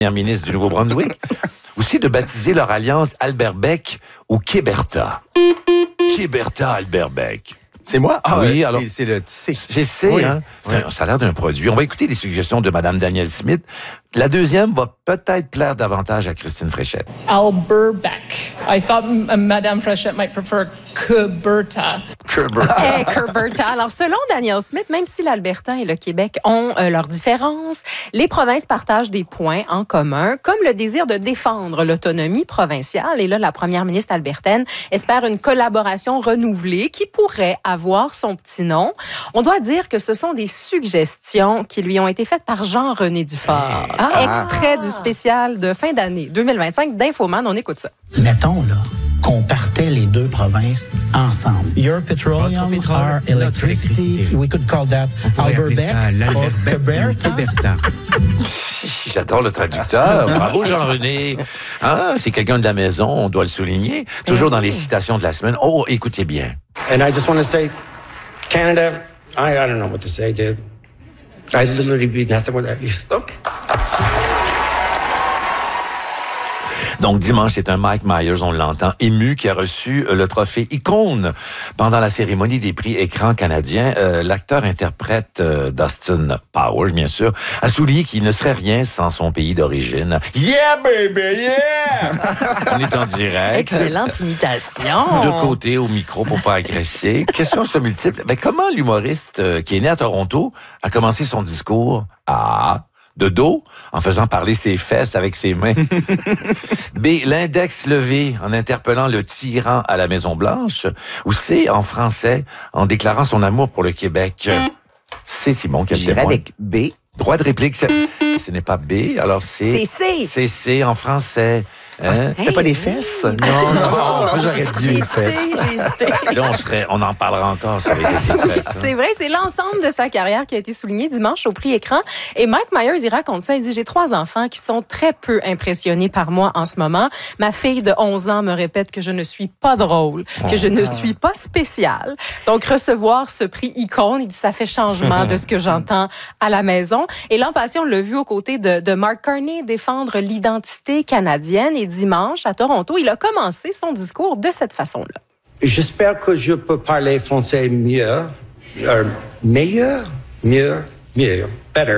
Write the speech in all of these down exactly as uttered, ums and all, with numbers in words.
première ministre du Nouveau-Brunswick, aussi de baptiser leur alliance Alberbec ou Kéberta. Kéberta Alberbec. C'est moi? Ah oui, euh, alors. C'est, c'est le C. C'est C, oui. hein? C'est Oui. un, ça a l'air d'un produit. On va écouter les suggestions de Mme Danielle Smith. La deuxième va peut-être plaire davantage à Christine Fréchette. Alberbec. I thought m- Madame Fréchette might prefer Kuberta. Kéberta. Hey, Kuberta. Alors, selon Danielle Smith, même si l'Alberta et le Québec ont euh, leurs différences, les provinces partagent des points en commun, comme le désir de défendre l'autonomie provinciale. Et là, la première ministre albertaine espère une collaboration renouvelée qui pourrait avoir son petit nom. On doit dire que ce sont des suggestions qui lui ont été faites par Jean-René Dufort. Ah. Extrait du spécial de fin d'année deux mille vingt-cinq d'Infoman. On écoute ça. Mettons, là, qu'on partait les deux provinces ensemble. Your petroleum, Votre pétrole, our notre electricity. électricité. We could call that On pourrait appeler Alberbec ça or l'Alberbec ou Queberta. Québerta. J'adore le traducteur. Bravo, Jean-René. Ah, c'est quelqu'un de la maison, on doit le souligner. Toujours dans les citations de la semaine. Oh, écoutez bien. And I just want to say, Canada, I, I don't know what to say, dude. I literally be nothing without you. Donc, dimanche, c'est un Mike Myers, on l'entend, ému, qui a reçu euh, le trophée Icône pendant la cérémonie des prix écran canadiens. Euh, l'acteur-interprète euh, Dustin Powers, bien sûr, a souligné qu'il ne serait rien sans son pays d'origine. Yeah, baby, yeah! On est en direct. Excellente imitation. De côté au micro pour pas agresser. Question se multiple. Ben, comment l'humoriste euh, qui est né à Toronto a commencé son discours? Ah, de dos, en faisant parler ses fesses avec ses mains. B, l'index levé en interpellant le tyran à la Maison-Blanche. Ou C, en français, en déclarant son amour pour le Québec. C'est Simon qui a le J'irai témoin. avec B. Droit de réplique, c'est- ce n'est pas B, alors c'est... C'est C. C'est C en français. Hein? C'était pas les fesses? Non, non, Moi, j'aurais dit les J'ai fesses. hésité, j'ai hésité. Là, on, serait, on en parlera encore sur les fesses. hein. C'est vrai, c'est l'ensemble de sa carrière qui a été souligné dimanche au prix écran. Et Mike Myers, il raconte ça. Il dit, j'ai trois enfants qui sont très peu impressionnés par moi en ce moment. Ma fille de onze ans me répète que je ne suis pas drôle, que je ne suis pas spéciale. Donc, recevoir ce prix Icône, il dit, ça fait changement de ce que j'entends à la maison. Et l'an passé, on l'a vu aux côtés de, de Mark Carney défendre l'identité canadienne. Et dimanche, à Toronto, il a commencé son discours de cette façon-là. J'espère que je peux parler français mieux, euh, meilleur, mieux, mieux, better.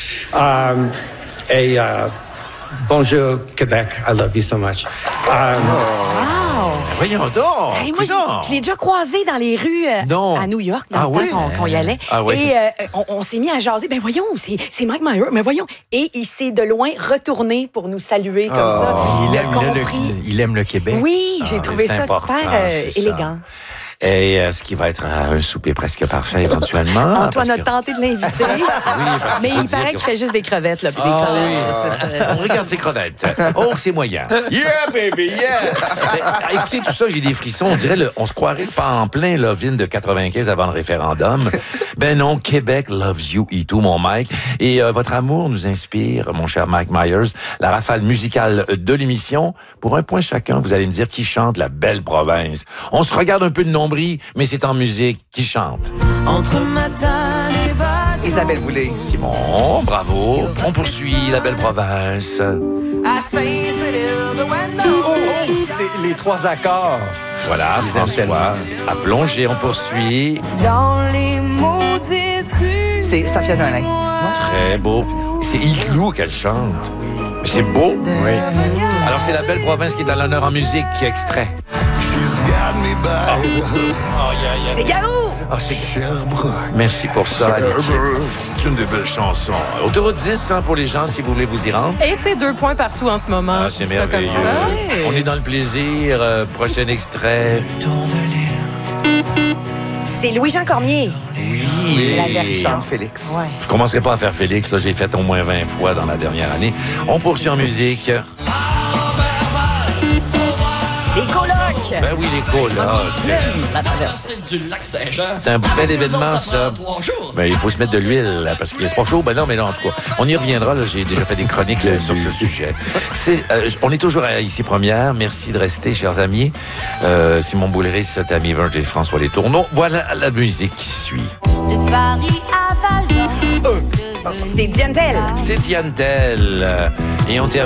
Um, et uh, bonjour Québec, I love you so much. Um, Wow! Voyons donc! Hey, moi, coudonc. je, je l'ai déjà croisé dans les rues euh, Non. à New York, dans Ah le temps oui? qu'on, qu'on y allait. Ah oui. Et euh, on, on s'est mis à jaser. Ben voyons, c'est, c'est Mike Myers, mais voyons. Et il s'est de loin retourné pour nous saluer comme ça. Il Il a aime, il, aime compris. le, il aime le Québec. Oui, j'ai Ah, trouvé c'est ça important, super euh, c'est ça. élégant. Et euh, ce qui va être euh, un souper presque parfait éventuellement. Antoine parce a que- tenté de l'inviter. parce Mais qu'il faut il paraît dire qu'il que- fait juste des crevettes, là, puis des Ah crevettes. oui. c'est ça. On regarde ses crevettes. Oh, c'est moyen. Yeah, baby, yeah! Mais, ah, écoutez tout ça, j'ai des frissons. On dirait, le, on se croirait pas en plein Lovin de quatre-vingt-quinze avant le référendum. Ben non, Québec loves you et tout, mon Mike. Et euh, votre amour nous inspire, mon cher Mike Myers. La rafale musicale de l'émission. Pour un point chacun, vous allez me dire qui chante la belle province. On se regarde un peu de nombril, mais c'est en musique. Qui chante? Entre matin et bateau. Isabelle Boulay. Simon, bravo. On poursuit la belle province. C'est les trois accords. Voilà, Les aime François. À plonger, on poursuit. Dans les maudites rues. C'est Safia Nolin. Très beau. C'est Igloo qu'elle chante. C'est beau. Oui. Alors, c'est la belle province qui est à l'honneur en musique qui extrait. C'est Garou! Ah, c'est Merci pour ça, Annick. C'est une des belles chansons. Autoroute dix hein, pour les gens, si vous voulez vous y rendre. Et c'est deux points partout en ce moment. Ah, c'est Je dis ça merveilleux. comme ça. On est dans le plaisir. Euh, prochain extrait. C'est Louis-Jean Cormier. Oui. La version. Chante Félix. Ouais. Je commencerai pas à faire Félix. Là, j'ai fait au moins vingt fois dans la dernière année. On poursuit en musique. Les colocs! Ben oui, les colocs. La traverse. C'est un bel événement, ça. Ben, il faut se mettre de l'huile, là, parce que c'est pas chaud. Ben non, mais là, en tout cas, on y reviendra. Là, j'ai déjà fait des chroniques là, sur ce sujet. C'est, euh, on est toujours à Ici Première. Merci de rester, chers amis. Euh, Simon Boulris, Tammy Verge et François Les Tourneaux. Voilà la musique qui suit. De Paris à Val d'Or. C'est Diane Tell. C'est Diane Tell. Et on termine